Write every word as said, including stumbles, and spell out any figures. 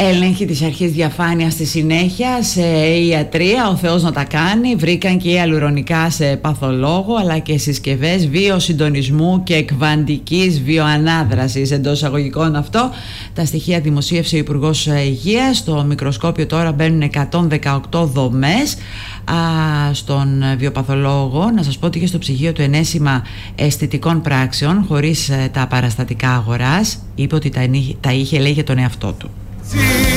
Έλεγχοι της αρχής διαφάνειας στη συνέχεια σε ιατρία, ο Θεός να τα κάνει. Βρήκαν και ιαλουρονικά σε παθολόγο, αλλά και συσκευές βιοσυντονισμού και εκβαντικής βιοανάδρασης, εντός εισαγωγικών αυτό. Τα στοιχεία δημοσίευσε ο Υπουργός Υγείας. Στο μικροσκόπιο τώρα μπαίνουν εκατόν δεκαοκτώ δομές α, στον βιοπαθολόγο. Να σας πω ότι είχε στο ψυγείο του ενέσιμα αισθητικών πράξεων, χωρίς τα παραστατικά αγοράς. Είπε ότι τα, τα είχε, λέει, για τον εαυτό του.